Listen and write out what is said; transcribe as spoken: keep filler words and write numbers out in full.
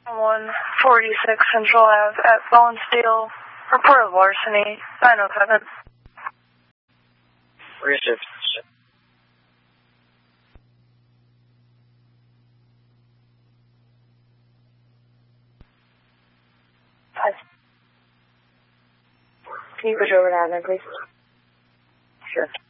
one forty-six Central Ave at Bone Steel. Report of larceny, nine oh seven. Received. Five. Can you push over to admin, please? Sure.